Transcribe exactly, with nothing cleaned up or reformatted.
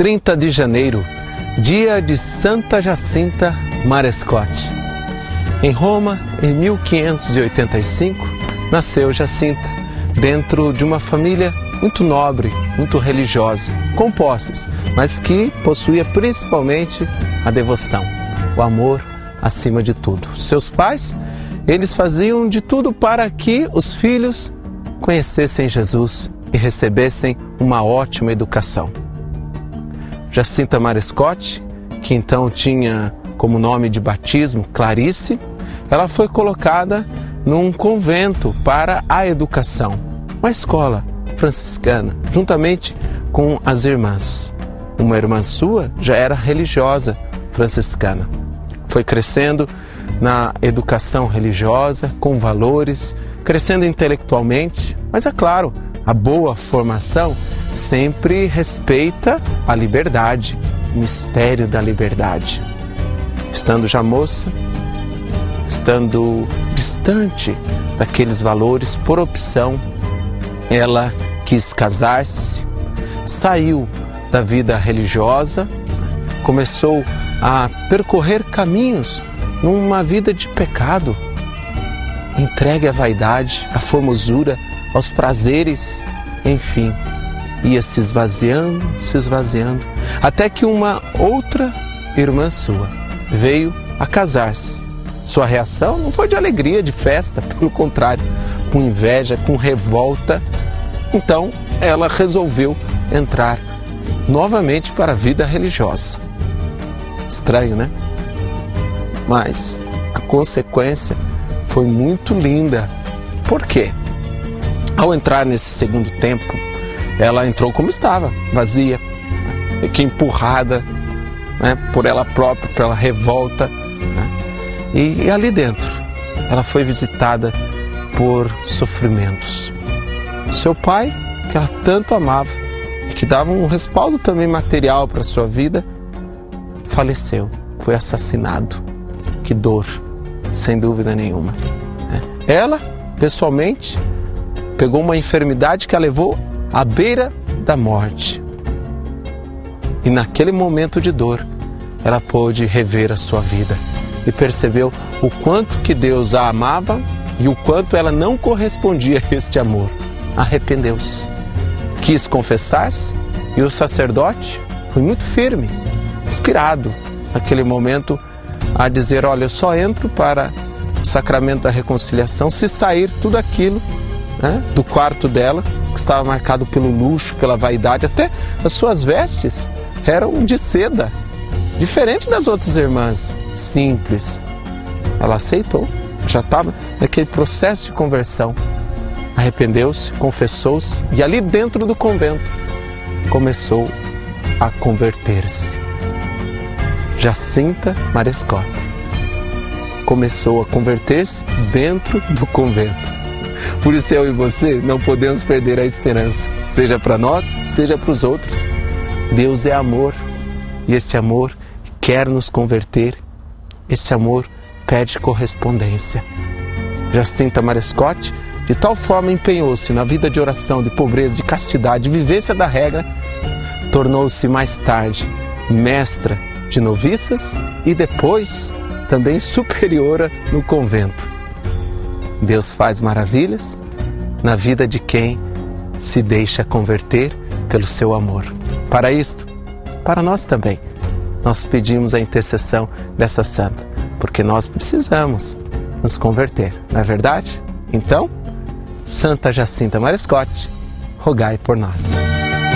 trinta de janeiro, dia de Santa Jacinta Marescotti. Em Roma, em mil quinhentos e oitenta e cinco, nasceu Jacinta, dentro de uma família muito nobre, muito religiosa, com posses, mas que possuía principalmente a devoção, o amor acima de tudo. Seus pais, eles faziam de tudo para que os filhos conhecessem Jesus e recebessem uma ótima educação. Jacinta Marescotti, que então tinha como nome de batismo Clarice, ela foi colocada num convento para a educação, uma escola franciscana, juntamente com as irmãs. Uma irmã sua já era religiosa franciscana. Foi crescendo na educação religiosa, com valores, crescendo intelectualmente, mas é claro, a boa formação sempre respeita a liberdade, o mistério da liberdade. Estando já moça, estando distante daqueles valores, por opção, ela quis casar-se, saiu da vida religiosa, começou a percorrer caminhos numa vida de pecado, entregue à vaidade, à formosura, aos prazeres, enfim, ia se esvaziando, se esvaziando, até que uma outra irmã sua veio a casar-se. Sua reação não foi de alegria, de festa, pelo contrário, com inveja, com revolta. Então, ela resolveu entrar novamente para a vida religiosa. Estranho, né? Mas a consequência foi muito linda. Por quê? Ao entrar nesse segundo tempo, ela entrou como estava, vazia, né? Que empurrada, né? Por ela própria, pela revolta, né? E, e ali dentro, ela foi visitada por sofrimentos. Seu pai, que ela tanto amava, e que dava um respaldo também material para a sua vida, faleceu, foi assassinado. Que dor, sem dúvida nenhuma. Ela, pessoalmente, pegou uma enfermidade que a levou à beira da morte. E naquele momento de dor, ela pôde rever a sua vida e percebeu o quanto que Deus a amava e o quanto ela não correspondia a este amor. Arrependeu-se, quis confessar-se e o sacerdote foi muito firme, inspirado naquele momento a dizer: olha, eu só entro para o sacramento da reconciliação se sair tudo aquilo, né, do quarto dela, que estava marcado pelo luxo, pela vaidade, até as suas vestes eram de seda, diferente das outras irmãs, simples. Ela aceitou, já estava naquele processo de conversão, arrependeu-se, confessou-se e ali dentro do convento começou a converter-se. Jacinta Marescotti começou a converter-se dentro do convento. Por isso eu e você não podemos perder a esperança, seja para nós, seja para os outros. Deus é amor e este amor quer nos converter, este amor pede correspondência. Jacinta Marescotti de tal forma empenhou-se na vida de oração, de pobreza, de castidade, de vivência da regra, tornou-se mais tarde mestra de noviças e depois também superiora no convento. Deus faz maravilhas na vida de quem se deixa converter pelo seu amor. Para isto, para nós também, nós pedimos a intercessão dessa santa, porque nós precisamos nos converter, não é verdade? Então, Santa Jacinta Marescotti, rogai por nós.